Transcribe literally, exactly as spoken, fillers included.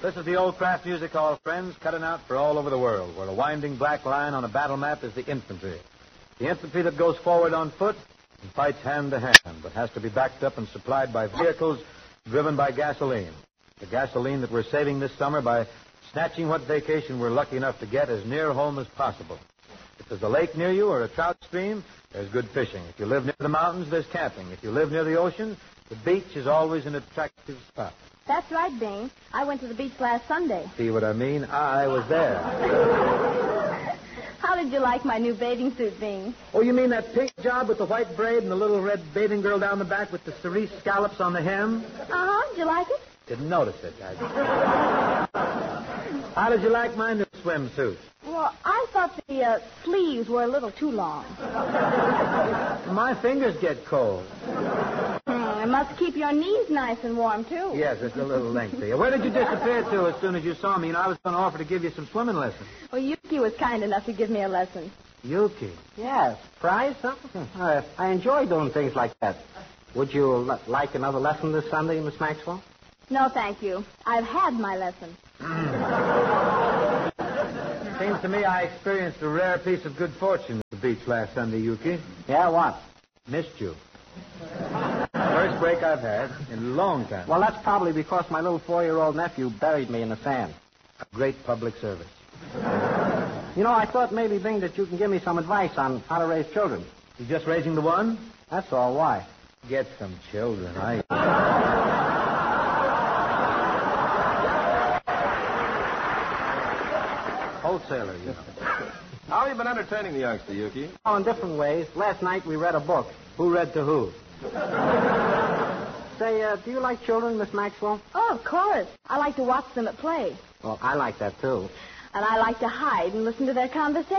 This is the old craft music hall, friends, cutting out for all over the world, where a winding black line on a battle map is the infantry. The infantry that goes forward on foot and fights hand to hand, but has to be backed up and supplied by vehicles driven by gasoline. The gasoline that we're saving this summer by snatching what vacation we're lucky enough to get as near home as possible. If there's a lake near you or a trout stream, there's good fishing. If you live near the mountains, there's camping. If you live near the ocean, the beach is always an attractive spot. That's right, Bing. I went to the beach last Sunday. See what I mean? I was there. How did you like my new bathing suit, Bing? Oh, you mean that pink job with the white braid and the little red bathing girl down the back with the cerise scallops on the hem? Uh-huh. Did you like it? Didn't notice it. I... How did you like my new swimsuit? Well, I thought the uh, sleeves were a little too long. My fingers get cold. Hmm, it must keep your knees nice and warm, too. Yes, it's a little lengthy. Where did you disappear to as soon as you saw me? You know, I was going to offer to give you some swimming lessons. Well, Yuki was kind enough to give me a lesson. Yuki? Yes. Prize, huh? Uh, I enjoy doing things like that. Would you l- like another lesson this Sunday, Miss Maxwell? No, thank you. I've had my lesson. Seems to me I experienced a rare piece of good fortune at the beach last Sunday, Yuki. Yeah, what? Missed you. First break I've had in a long time. Well, that's probably because my little four-year-old nephew buried me in the sand. A great public service. You know, I thought maybe, Bing, that you can give me some advice on how to raise children. You just raising the one? That's all. Why? Get some children. I... Wholesaler, you know. How have you been entertaining the youngster, Yuki? Oh, in different ways. Last night we read a book. Who read to who? Say, uh, do you like children, Miss Maxwell? Oh, of course. I like to watch them at play. Well, I like that, too. And I like to hide and listen to their conversation.